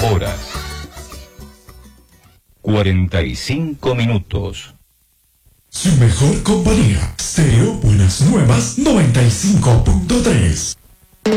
horas 45 minutos. Su mejor compañía, Stereo Buenas Nuevas 95.3.